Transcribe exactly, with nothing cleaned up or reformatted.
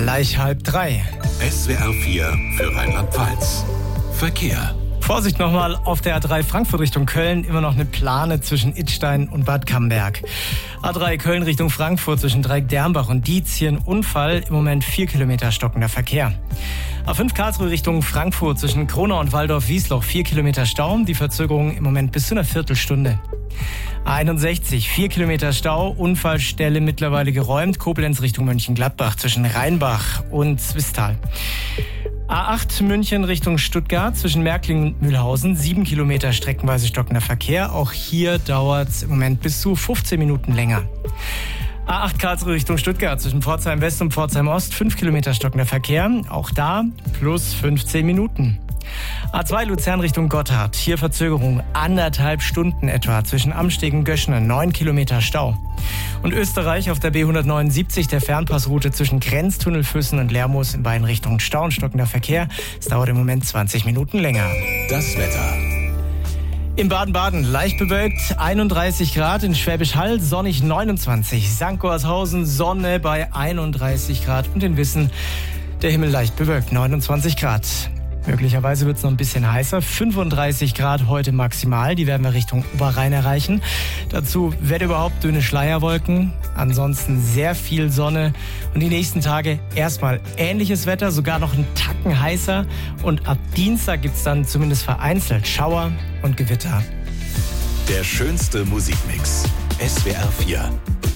Gleich halb drei. S W R vier für Rheinland-Pfalz. Verkehr. Vorsicht nochmal auf der A drei Frankfurt Richtung Köln. Immer noch eine Plane zwischen Idstein und Bad Camberg. A drei Köln Richtung Frankfurt zwischen Dreieck-Dermbach und Dietz. Hier ein Unfall. Im Moment vier Kilometer stockender Verkehr. A fünf Karlsruhe Richtung Frankfurt zwischen Kronau und Waldorf-Wiesloch. vier Kilometer Stau. Die Verzögerung im Moment bis zu einer Viertelstunde. A einundsechzig, vier Kilometer Stau, Unfallstelle mittlerweile geräumt, Koblenz Richtung Mönchengladbach zwischen Rheinbach und Zwistal. A acht München Richtung Stuttgart zwischen Märklingen und Mühlhausen, sieben Kilometer streckenweise stockender Verkehr. Auch hier dauert es im Moment bis zu fünfzehn Minuten länger. A acht Karlsruhe Richtung Stuttgart zwischen Pforzheim West und Pforzheim Ost, fünf Kilometer stockender Verkehr. Auch da plus fünfzehn Minuten. A zwei Luzern Richtung Gotthard. Hier Verzögerung anderthalb Stunden etwa zwischen Amsteg und Göschene, neun Kilometer Stau. Und Österreich auf der B hundertneunundsiebzig, der Fernpassroute zwischen Grenztunnel, Füssen und Lermoos in beiden Richtungen Stau und stockender Verkehr. Es dauert im Moment zwanzig Minuten länger. Das Wetter. In Baden-Baden leicht bewölkt, einunddreißig Grad, in Schwäbisch Hall sonnig neunundzwanzig, Sankt Goarshausen Sonne bei einunddreißig Grad und in Wissen der Himmel leicht bewölkt, neunundzwanzig Grad. Möglicherweise wird es noch ein bisschen heißer. fünfunddreißig Grad heute maximal. Die werden wir Richtung Oberrhein erreichen. Dazu Wetter überhaupt dünne Schleierwolken. Ansonsten sehr viel Sonne. Und die nächsten Tage erstmal ähnliches Wetter, sogar noch einen Tacken heißer. Und ab Dienstag gibt es dann zumindest vereinzelt Schauer und Gewitter. Der schönste Musikmix. S W R vier.